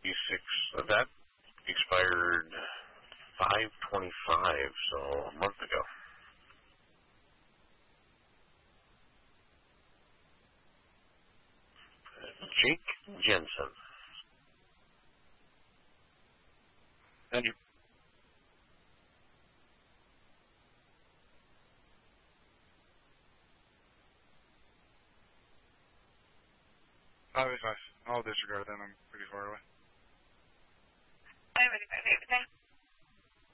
That expired 5/25, so a month ago. Jake Jensen. Thank you. I'll disregard them. I'm pretty far away. 585.